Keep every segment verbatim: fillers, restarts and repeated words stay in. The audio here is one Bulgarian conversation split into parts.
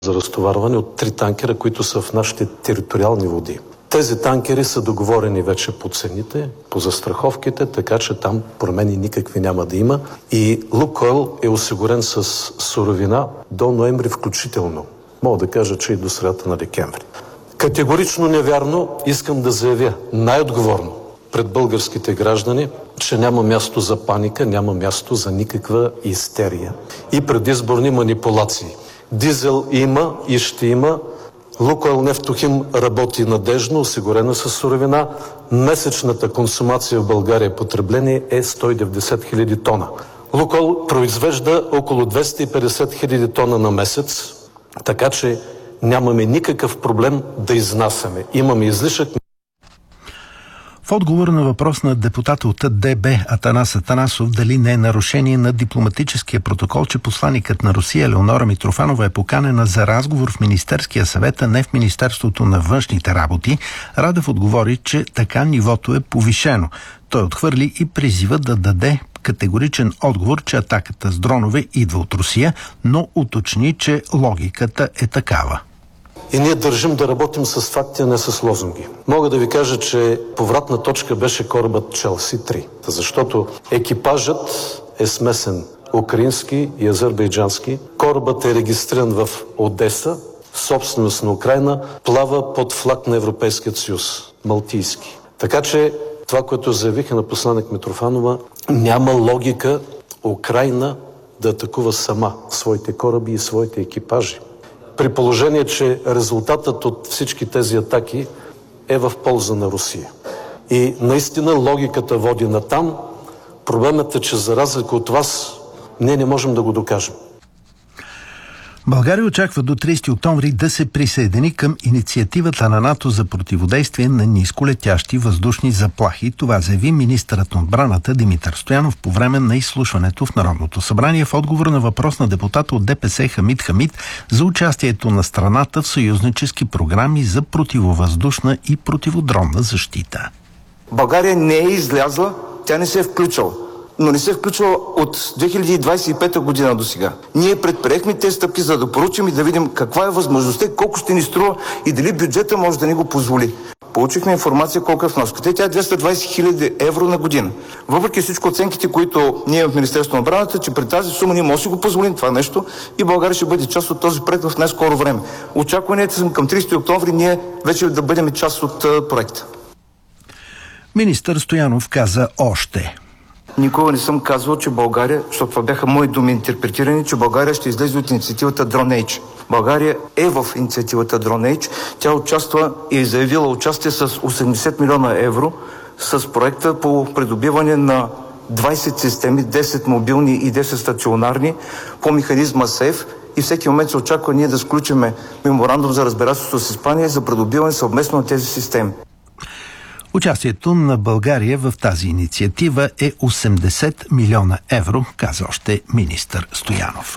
за разтоварване от три танкера, които са в нашите териториални води. Тези танкери са договорени вече по цените, по застраховките, така че там промени никакви няма да има. И Лукойл е осигурен с суровина до ноември включително. Мога да кажа, че и до средата на декември. Категорично невярно искам да заявя най-отговорно пред българските граждани, че няма място за паника, няма място за никаква истерия и предизборни манипулации. Дизел има и ще има. Лукойл Нефтохим работи надежно, осигурена с суровина. Месечната консумация в България потребление е сто и деветдесет хиляди тона. Лукойл произвежда около двеста и петдесет хиляди тона на месец, така че нямаме никакъв проблем да изнасяме. Имаме излишък. В отговор на въпрос на депутата от ДБ Атанас Атанасов дали не е нарушение на дипломатическия протокол, че посланикът на Русия Елеонора Митрофанова е поканена за разговор в Министерския съвет, а не в Министерството на външните работи, Радев отговори, че така нивото е повишено. Той отхвърли и призива да даде категоричен отговор, че атаката с дронове идва от Русия, но уточни, че логиката е такава. И ние държим да работим с факти, а не с лозунги. Мога да ви кажа, че повратна точка беше корабът Челси три, защото екипажът е смесен украински и азербайджански. Корабът е регистриран в Одеса, собственост на Украйна, плава под флаг на Европейския съюз, малтийски. Така че това, което заявиха на посланик Митрофанова, няма логика Украйна да атакува сама своите кораби и своите екипажи. При положение, че резултатът от всички тези атаки е в полза на Русия. И наистина логиката води натам. Проблемът е, че за разлика от вас, ние не можем да го докажем. България очаква до тридесети октомври да се присъедини към инициативата на НАТО за противодействие на нисколетящи въздушни заплахи. Това заяви министърът на отбраната Димитър Стоянов по време на изслушването в Народното събрание в отговор на въпрос на депутата от ДПС Хамид Хамид за участието на страната в съюзнически програми за противовъздушна и противодронна защита. България не е излязла, тя не се е включила. но не се включва от две хиляди двадесет и пета година до сега. Ние предприехме тези стъпки, за да поручим и да видим каква е възможността, колко ще ни струва и дали бюджета може да ни го позволи. Получихме информация колко е вноската. Тя е двеста и двадесет хиляди евро на година. Въпреки всичко оценките, които ние в Министерството на отбраната, че при тази сума ние може да си го позволим това нещо и България ще бъде част от този проект в най-скоро време. Очакванията са към тридесети октомври ние вече да бъдем част от uh, проекта. Министър Стоянов каза още. Никога не съм казвал, че България, защото това бяха мои думи интерпретирани, че България ще излезе от инициативата DroneAge. България е в инициативата DroneAge. Тя участва и е заявила участие с осемдесет милиона евро с проекта по придобиване на двадесет системи, десет мобилни и десет стационарни по механизма СЕФ и всеки момент се очаква ние да сключиме меморандум за разбирателство с Испания за придобиване съвместно на тези системи. Участието на България в тази инициатива е осемдесет милиона евро, каза още министър Стоянов.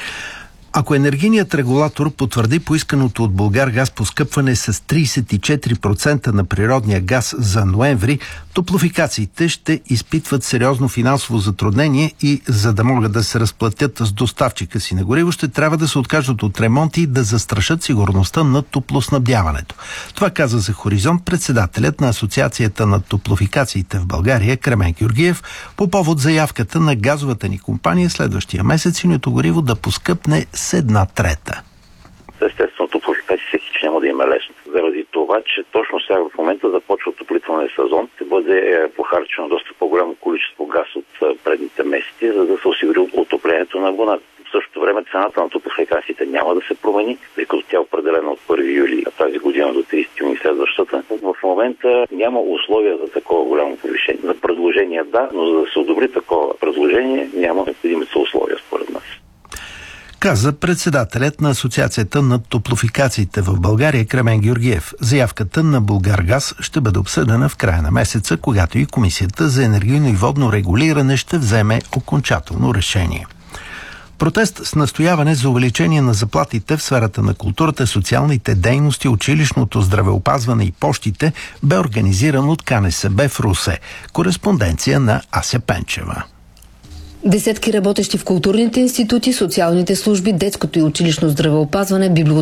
Ако енергийният регулатор потвърди поисканото от Булгаргаз поскъпване с тридесет и четири процента на природния газ за ноември, топлофикациите ще изпитват сериозно финансово затруднение и за да могат да се разплатят с доставчика си на гориво, ще трябва да се откажат от ремонти и да застрашат сигурността на топлоснабдяването. Това каза за Хоризонт председателят на Асоциацията на топлофикациите в България Кремен Георгиев по повод заявката на газовата ни компания следващия месец синьото гориво да поскъпне с една трета. Естествено, топлофикация всеки, че няма да има лесно. Заради това, че точно сега в момента започва отоплителния сезон, ще бъде похарчено доста по-голямо количество газ от предните месеци, за да се осигури отоплението на абоната. В същото време цената на топлофикациите няма да се промени, тъй като тя е определена от първи юли тази година до тридесети юни следващата. В момента няма условия за такова голямо повишение. За предложение да, но за да се одобри такова предложение няма необходимите условия според нас. Каза председателят на Асоциацията на топлофикациите в България Кремен Георгиев. Заявката на Булгаргаз ще бъде обсъдена в края на месеца, когато и Комисията за енергийно и водно регулиране ще вземе окончателно решение. Протест с настояване за увеличение на заплатите в сферата на културата, социалните дейности, училищното здравеопазване и пощите бе организиран от КНСБ в Русе. Кореспонденция на Ася Пенчева. Десетки работещи в културните институти, социалните служби, детското и училищно здравеопазване, библиотеките,